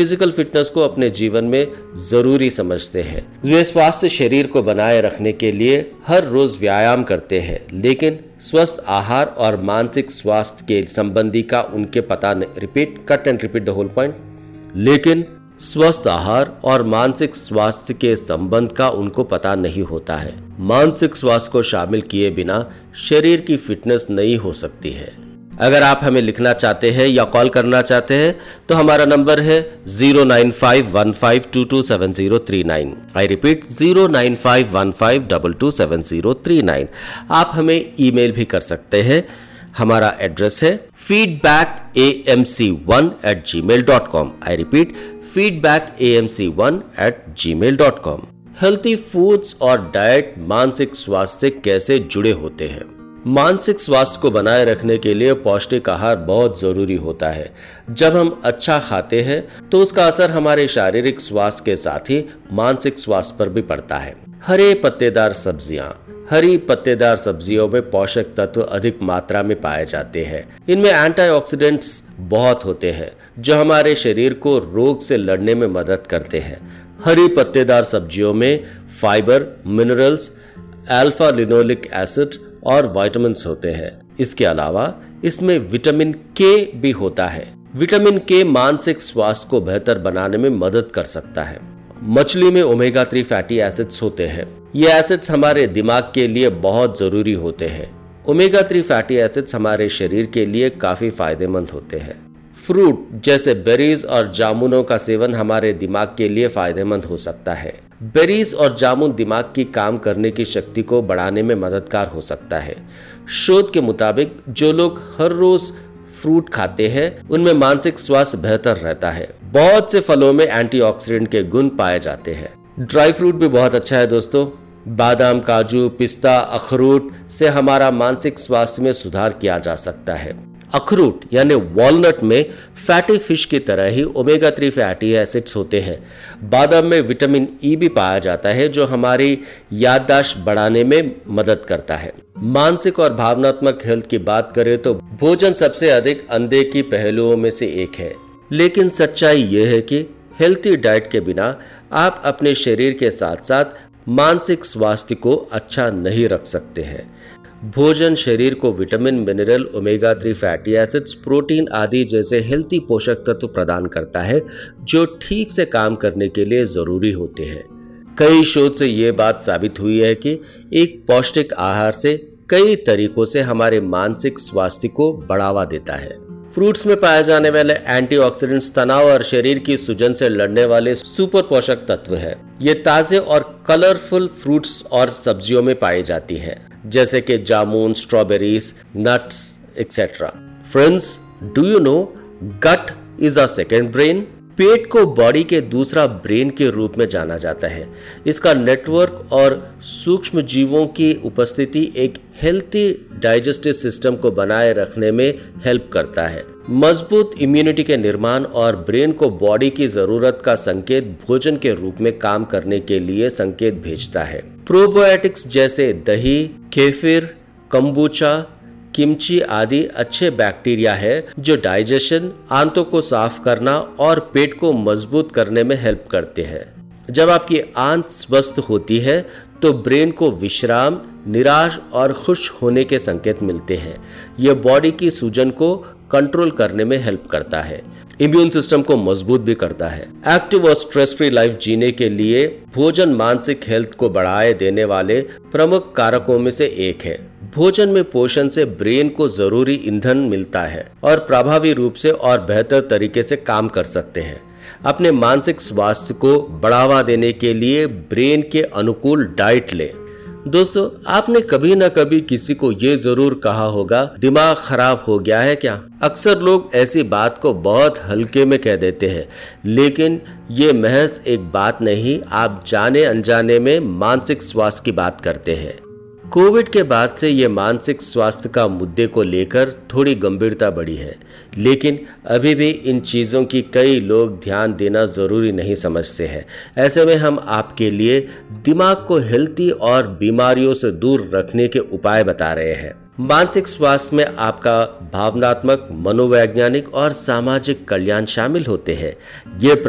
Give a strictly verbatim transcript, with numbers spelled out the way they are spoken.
Physical fitness को अपने जीवन में जरूरी समझते हैं। वे स्वस्थ शरीर को बनाए रखने के लिए हर रोज व्यायाम करते हैं, लेकिन स्वस्थ आहार और मानसिक स्वास्थ्य के संबंधी का उनके पता नहीं। Repeat cut and repeat the whole point. लेकिन स्वस्थ आहार और मानसिक स्वास्थ्य के संबंध का उनको पता नहीं होता है। मानसिक स्वास्थ्य को शामिल किए बिना शरीर की फिटनेस नहीं हो सकती है। अगर आप हमें लिखना चाहते हैं या कॉल करना चाहते हैं तो हमारा नंबर है zero nine five one five to to seven zero three nine. I repeat zero nine five one five to to seven zero three nine. आप हमें ईमेल भी कर सकते हैं। हमारा एड्रेस है feedback A M C one eight ji mail dot com. I repeat feedback A M C one eight ji mail dot com. Healthy foods और diet मानसिक स्वास्थ्य से कैसे जुड़े होते हैं? मानसिक स्वास्थ्य को बनाए रखने के लिए पौष्टिक आहार बहुत जरूरी होता है। जब हम अच्छा खाते हैं तो उसका असर हमारे शारीरिक स्वास्थ्य के साथ ही मानसिक स्वास्थ्य पर भी पड़ता है। हरे पत्तेदार सब्जियां। हरी पत्तेदार सब्जियों में पोषक तत्व अधिक मात्रा में पाए जाते हैं। इनमें एंटीऑक्सीडेंट्स बहुत होते हैं जो हमारे शरीर को रोग से लड़ने में मदद करते हैं। हरी पत्तेदार सब्जियों में fibre, minerals, alpha linoleic acid और विटामिन्स होते हैं। इसके अलावा इसमें विटामिन के भी होता है। विटामिन के मानसिक स्वास्थ्य को बेहतर बनाने में मदद कर सकता है। मछली में ओमेगा थ्री फैटी एसिड्स होते हैं। ये एसिड्स हमारे दिमाग के लिए बहुत जरूरी होते हैं। ओमेगा थ्री फैटी एसिड्स हमारे शरीर के लिए काफी फायदेमंद होते हैं। फ्रूट जैसे बेरीज और जामुनों का सेवन हमारे दिमाग के लिए फायदेमंद हो सकता है। बेरीज और जामुन दिमाग की काम करने की शक्ति को बढ़ाने में मददगार हो सकता है। शोध के मुताबिक जो लोग हर रोज फ्रूट खाते हैं उनमें मानसिक स्वास्थ्य बेहतर रहता है। बहुत से फलों में एंटीऑक्सीडेंट के गुण पाए जाते हैं। ड्राई फ्रूट भी बहुत अच्छा है दोस्तों। बादाम, काजू, पिस्ता, अखरोट से हमारा मानसिक स्वास्थ्य में सुधार किया जा सकता है। अखरोट यानी वॉलनट में फैटी फिश की तरह ही ओमेगा थ्री फैटी एसिड्स होते हैं। बादाम में विटामिन ई भी पाया जाता है जो हमारी याददाश्त बढ़ाने में मदद करता है। मानसिक और भावनात्मक हेल्थ की बात करें तो भोजन सबसे अधिक अनदेखी पहलुओं में से एक है। लेकिन सच्चाई यह है कि हेल्थी डाइट के बिना आप अपने शरीर के साथ साथ मानसिक स्वास्थ्य को अच्छा नहीं रख सकते हैं। भोजन शरीर को vitamin, mineral, omega three fatty acids, protein आदि जैसे हेल्थी पोषक तत्व प्रदान करता है जो ठीक से काम करने के लिए जरूरी होते हैं। कई शोध से ये बात साबित हुई है कि एक पौष्टिक आहार से कई तरीकों से हमारे मानसिक स्वास्थ्य को बढ़ावा देता है। फ्रूट्स में पाए जाने वाले एंटीऑक्सीडेंट्स तनाव और शरीर की सूजन से लड़ने वाले सुपर पोषक तत्व है। ये ताजे और कलरफुल फ्रूट्स और सब्जियों में पाई जाती है जैसे कि जामुन, strawberries, nuts etcetera. Friends, do you know gut is a second brain? पेट को बॉडी के दूसरा ब्रेन के रूप में जाना जाता है। इसका नेटवर्क और सूक्ष्म जीवों की उपस्थिति एक हेल्थी डाइजेस्टिव सिस्टम को बनाए रखने में हेल्प करता है। मजबूत इम्यूनिटी के निर्माण और ब्रेन को बॉडी की जरूरत का संकेत भोजन के रूप में काम करने के लिए संकेत भेजता है। प्रोबायोटिक्स जैसे दही, केफिर, कंबूचा, किमची आदि अच्छे बैक्टीरिया है जो डाइजेशन, आंतों को साफ करना और पेट को मजबूत करने में हेल्प करते हैं। जब आपकी आंत स्वस्थ होती है तो ब्रेन को विश्राम, निराश और खुश होने के संकेत मिलते हैं। यह बॉडी की सूजन को कंट्रोल करने में हेल्प करता है। इम्यून सिस्टम को मजबूत भी करता है। एक्टिव और स्ट्रेस फ्री लाइफ जीने के लिए भोजन मानसिक हेल्थ को बढ़ाए देने वाले प्रमुख कारकों में से एक है। भोजन में पोषण से ब्रेन को जरूरी ईंधन मिलता है और प्रभावी रूप से और बेहतर तरीके से काम कर सकते हैं। अपने मानसिक स्वास्थ्य को बढ़ावा देने के लिए ब्रेन के अनुकूल डाइट लें। दोस्तों, आपने कभी ना कभी किसी को ये जरूर कहा होगा, दिमाग खराब हो गया है क्या? अक्सर लोग ऐसी बात को बहुत हल्के में कह देते हैं, लेकिन ये महज एक बात नहीं, आप जाने अनजाने में मानसिक स्वास्थ्य की बात करते हैं। कोविड के बाद से ये मानसिक स्वास्थ्य का मुद्दे को लेकर थोड़ी गंभीरता बढ़ी है, लेकिन अभी भी इन चीज़ों की कई लोग ध्यान देना ज़रूरी नहीं समझते हैं। ऐसे में हम आपके लिए दिमाग को हेल्थी और बीमारियों से दूर रखने के उपाय बता रहे हैं। मानसिक स्वास्थ्य में आपका भावनात्मक, मनोवैज्ञानिक और सामाजिक कल्याण शामिल होते हैं। ये